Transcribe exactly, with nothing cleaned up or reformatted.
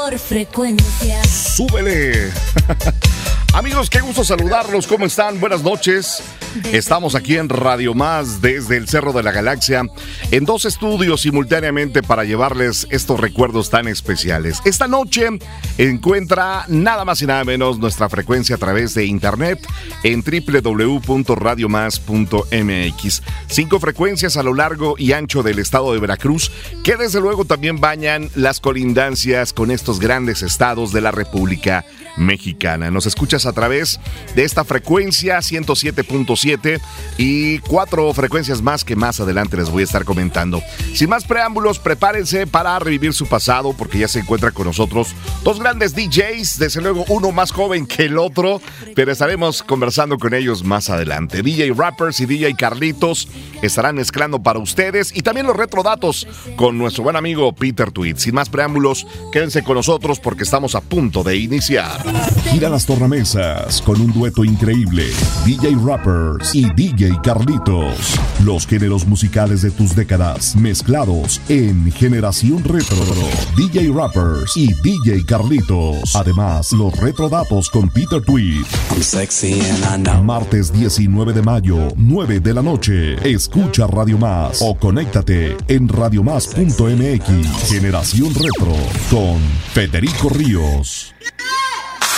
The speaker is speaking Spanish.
mejor frecuencia. ¡Súbele! Amigos, qué gusto saludarlos. ¿Cómo están? Buenas noches. Estamos aquí en Radio Más desde el Cerro de la Galaxia en dos estudios simultáneamente para llevarles estos recuerdos tan especiales. Esta noche encuentra nada más y nada menos nuestra frecuencia a través de internet en doble u doble u doble u punto radio más punto m x. Cinco frecuencias a lo largo y ancho del estado de Veracruz que desde luego también bañan las colindancias con estos grandes estados de la República Mexicana. Nos escuchas a través de esta frecuencia ciento siete punto siete y cuatro frecuencias más que más adelante les voy a estar comentando. Sin más preámbulos, prepárense para revivir su pasado porque ya se encuentra con nosotros dos grandes D Js, desde luego uno más joven que el otro, pero estaremos conversando con ellos más adelante. D J Rappers y D J Carlitos estarán mezclando para ustedes y también los retrodatos con nuestro buen amigo Peter Tweed. Sin más preámbulos, quédense con nosotros porque estamos a punto de iniciar. Gira las tornamesas con un dueto increíble, D J Rappers y D J Carlitos. Los géneros musicales de tus décadas mezclados en Generación Retro. D J Rappers y D J Carlitos. Además, los retrodatos con Peter Tweed. Martes diecinueve de mayo, nueve de la noche. Escucha Radio Más o conéctate en radio más punto m x. Generación Retro con Federico Ríos.